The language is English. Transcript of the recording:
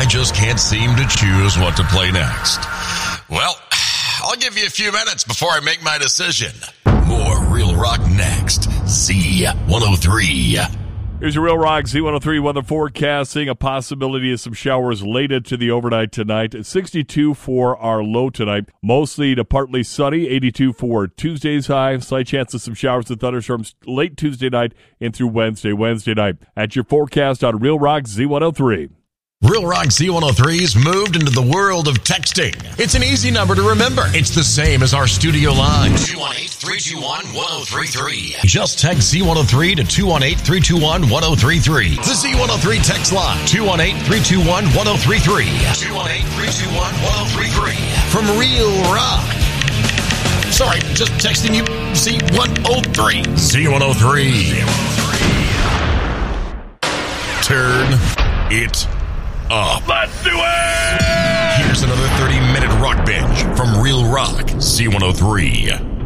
just can't seem to choose what to play next. Well, I'll give you a few minutes before I make my decision. More Real Rock next. Z103. Here's your Real Rock Z103 weather forecast, seeing a possibility of some showers late into the overnight tonight. 62 for our low tonight. Mostly to partly sunny. 82 for Tuesday's high. Slight chance of some showers and thunderstorms late Tuesday night and through Wednesday night. At your forecast on Real Rock Z103. Real Rock Z103's moved into the world of texting. It's an easy number to remember. It's the same as our studio line. 218-321-1033. Just text Z103 to 218-321-1033. The Z103 text line. 218-321-1033. 218-321-1033. From Real Rock. Sorry, just texting you Z103. Z103. Turn it up. Let's do it! Here's another 30-minute rock binge from Real Rock Z103.